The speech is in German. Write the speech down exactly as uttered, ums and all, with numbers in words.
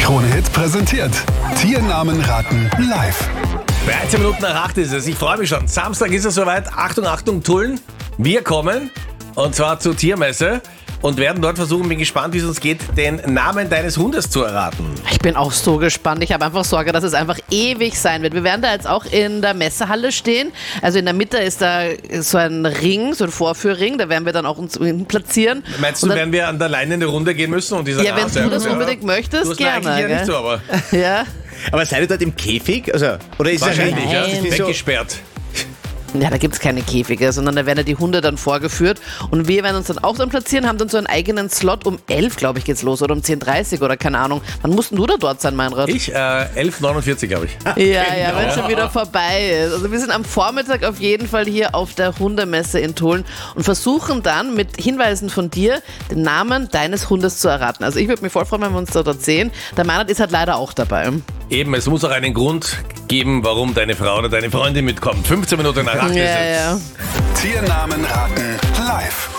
Krone-Hit präsentiert Tiernamen raten live. dreizehn Minuten nach acht ist es. Ich freue mich schon. Samstag ist es soweit. Achtung, Achtung, Tulln. Wir kommen, und zwar zur Tiermesse, und werden dort versuchen, bin gespannt, wie es uns geht, den Namen deines Hundes zu erraten. Ich bin auch so gespannt. Ich habe einfach Sorge, dass es einfach ewig sein wird. Wir werden da jetzt auch in der Messehalle stehen. Also in der Mitte ist da so ein Ring, so ein Vorführring. Da werden wir dann auch uns platzieren. Meinst du, dann, werden wir an der Leine eine Runde gehen müssen? Und dieser ja, wenn du das ja. unbedingt möchtest, du hast gerne. eigentlich ja gell? nicht so, aber Ja. Aber seid ihr dort im Käfig? Also, oder ist es wahrscheinlich, ja. Nein. Ist weggesperrt. Ja, da gibt es keine Käfige, sondern da werden ja die Hunde dann vorgeführt und wir werden uns dann auch dann platzieren, haben dann so einen eigenen Slot. Um elf, glaube ich, geht's los oder um zehn Uhr dreißig oder keine Ahnung. Wann musst denn du da dort sein, Meinrad? Ich, äh, elf Uhr neunundvierzig, glaube ich. Ja, ja, wenn es schon wieder vorbei ist. Also wir sind am Vormittag auf jeden Fall hier auf der Hundemesse in Tulln und versuchen dann mit Hinweisen von dir den Namen deines Hundes zu erraten. Also ich würde mich voll freuen, wenn wir uns da dort sehen. Der Meinrad ist halt leider auch dabei. Eben, es muss auch einen Grund geben, warum deine Frau oder deine Freundin mitkommt. fünfzehn Minuten nach acht Ja, ist es. ja. Tiernamen raten live.